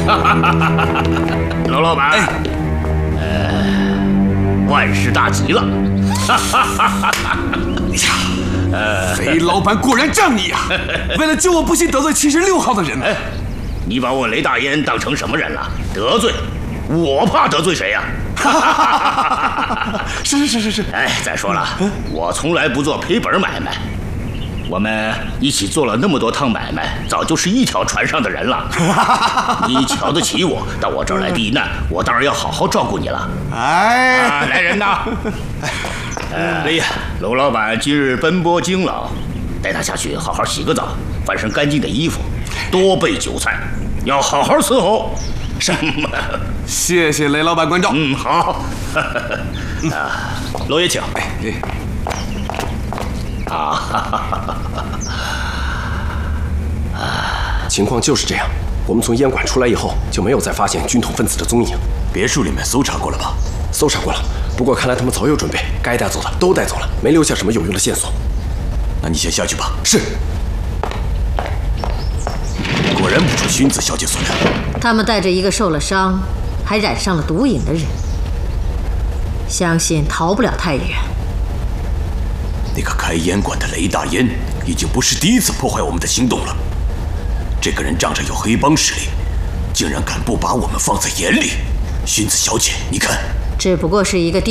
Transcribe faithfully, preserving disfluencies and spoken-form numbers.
娄老板，呃，万事大吉了！ 哎呀，呃，肥老板果然仗义呀！为了救我，不惜得罪七十六号的人。 哎，你把我雷大烟当成什么人了？得罪？我怕得罪谁呀？ 是是是是是。 哎，再说了，我从来不做赔本买卖。我们一起做了那么多趟买卖，早就是一条船上的人了。你瞧得起我，到我这儿来避难，我当然要好好照顾你了。 哎， 啊、来人呐！哎呀，娄老板今日奔波经劳，带他下去好好洗个澡，换身干净的衣服，多备酒菜，要好好伺候。 是，谢谢雷老板关照。 嗯，好。啊，娄爷请。 哎哎。 啊， 情况就是这样。我们从烟馆出来以后，就没有再发现军统分子的踪影。 别墅里面搜查过了吧？ 搜查过了，不过看来他们早有准备，该带走的都带走了，没留下什么有用的线索。 那你先下去吧。 是。 果然不出薰子小姐所料， 他们带着一个受了伤，还染上了毒瘾的人，相信逃不了太远。 那个开烟馆的雷大烟已经不是第一次破坏我们的行动了。这个人仗着有黑帮势力，竟然敢不把我们放在眼里。薰子小姐，你看， 只不过是一个地